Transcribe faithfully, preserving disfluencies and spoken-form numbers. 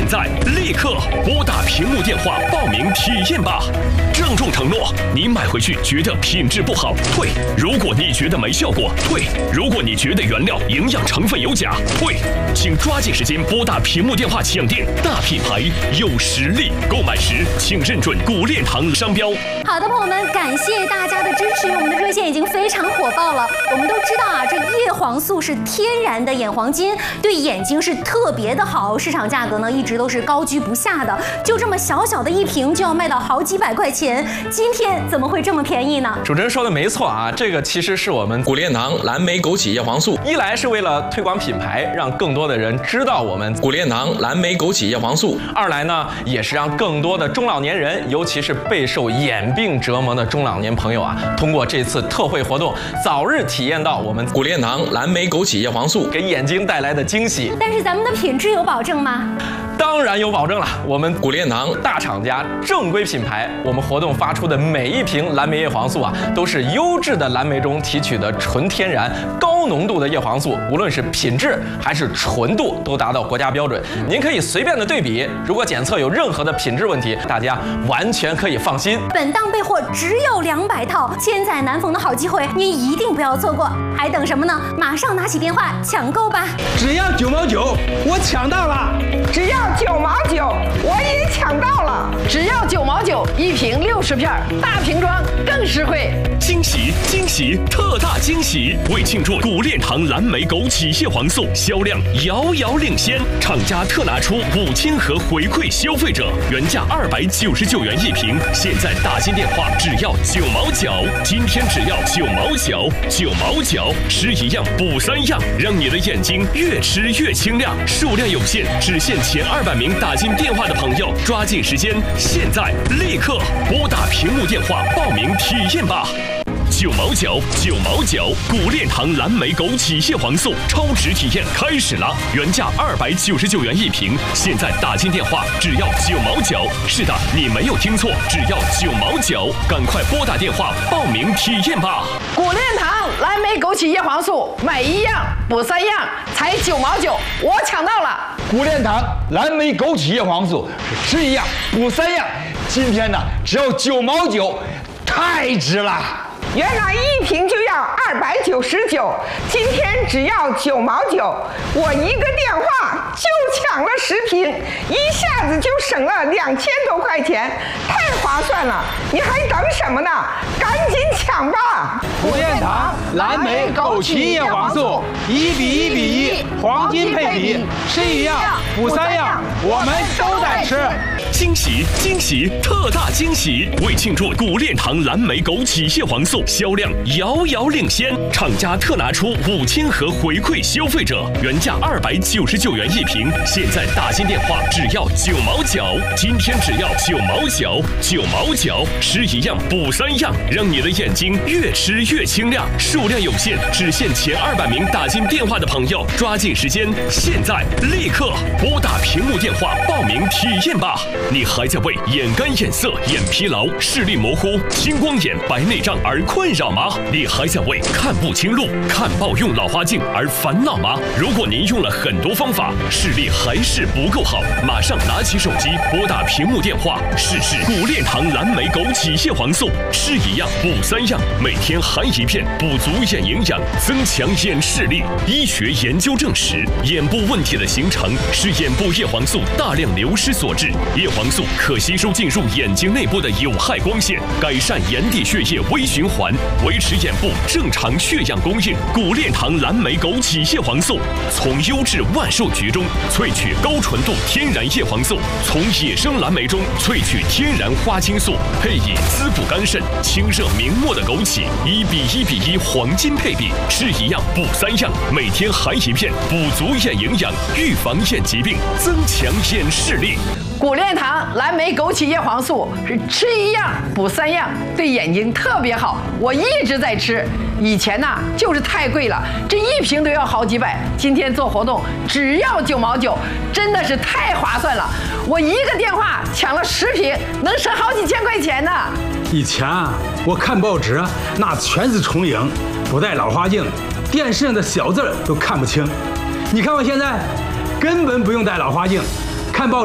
现在立刻拨打屏幕电话报名体验吧！郑重承诺，你买回去觉得品质不好退；如果你觉得没效果退；如果你觉得原料营养成分有假退。请抓紧时间拨打屏幕电话抢订，大品牌有实力，购买时请认准古炼堂商标。 好的，朋友们，感谢大家的支持，我们的热线已经非常火爆了。我们都知道啊，这叶黄素是天然的眼黄金，对眼睛是特别的好，市场价格呢一直都是高居不下的，就这么小小的一瓶就要卖到好几百块钱，今天怎么会这么便宜呢？ 主持人说的没错啊，这个其实是我们古炼堂蓝莓枸杞叶黄素， 一来是为了推广品牌，让更多的人知道我们古炼堂蓝莓枸杞叶黄素； 二来呢，也是让更多的中老年人，尤其是备受眼病折磨的中老年朋友啊，通过这次特惠活动，早日体验到我们古炼堂蓝莓枸杞叶黄素给眼睛带来的惊喜。 但是咱们的品质有保证吗？ 当然有保证了，我们古炼堂大厂家正规品牌，我们活动发出的每一瓶蓝莓叶黄素啊，都是优质的蓝莓中提取的纯天然高浓度的叶黄素，无论是品质还是纯度都达到国家标准。您可以随便的对比，如果检测有任何的品质问题，大家完全可以放心。 本档备货只有两百套，千载难逢的好机会，您一定不要错过，还等什么呢？马上拿起电话抢购吧！ 只要九毛九，我抢到了！ 只要九毛九，我也抢到了！ 只要九毛九，一瓶六十片，大瓶装更实惠。 惊喜惊喜特大惊喜！为庆祝古炼堂蓝莓枸杞叶黄素销量遥遥领先，厂家特拿出五千盒回馈消费者，原价二百九十九元一瓶，现在打进电话只要九毛九，今天只要九毛九，九毛九，吃一样补三样，让你的眼睛越吃越清亮。数量有限，只限前二百名打进电话的朋友，抓紧时间，现在立刻拨打屏幕电话报名体验吧！九毛九，九毛九，古炼堂蓝莓枸杞叶黄素超值体验开始了，原价二百九十九元一瓶，现在打进电话只要九毛九。是的，你没有听错，只要九毛九，赶快拨打电话报名体验吧！ 古炼堂蓝莓枸杞叶黄素，买一样补三样，才九毛九，我抢到了！ 古炼堂蓝莓枸杞叶黄素，吃一样补三样，今天呢只要九毛九，太值了！ 原来一瓶就要二百九十九，今天只要九毛九，我一个电话就抢了十瓶，一下子就省了两千多块钱，太划算了！你还等什么呢？赶紧抢吧！ 古炼堂蓝莓枸杞叶黄素，一比一比一，黄金配比，吃一样补三样，我们都在吃。 惊喜惊喜特大惊喜！为庆祝古炼堂蓝莓枸杞叶黄素销量遥遥领先，厂家特拿出五千盒回馈消费者，原价二百九十九元一瓶，现在打进电话只要九毛九，今天只要九毛九，九毛九，吃一样补三样，让你的眼睛越吃越清亮。数量有限，只限前二百名打进电话的朋友，抓紧时间，现在立刻拨打屏幕电话报名体验吧！你还在为眼干、眼涩、眼疲劳、视力模糊、青光眼、白内障而困扰吗？你还在为看不清路、看报用老花镜而烦恼吗？如果您用了很多方法，视力还是不够好，马上拿起手机拨打屏幕电话，试试古炼堂蓝莓枸杞叶黄素，吃一样补三样，每天含一片，补足眼营养，增强眼视力。医学研究证实，眼部问题的形成是眼部叶黄素大量流失所致。叶黄素可吸收进入眼睛内部的有害光线，改善眼底血液微循环，维持眼部正常血氧供应。古炼堂蓝莓枸杞叶黄素从优质万寿菊中萃取高纯度天然叶黄素，从野生蓝莓中萃取天然花青素，配以滋补肝肾、清热明目的枸杞，一比一比一黄金配比，吃一样补三样，每天含一片，补足眼营养，预防眼疾病，增强眼视力。 古炼堂蓝莓枸杞叶黄素是吃一样补三样，对眼睛特别好，我一直在吃。以前呐、啊、就是太贵了，这一瓶都要好几百，今天做活动只要九毛九，真的是太划算了。我一个电话抢了十瓶，能省好几千块钱呢。 以前啊，我看报纸那全是重影，不戴老花镜，电视上的小字都看不清。你看我现在，根本不用戴老花镜，看报纸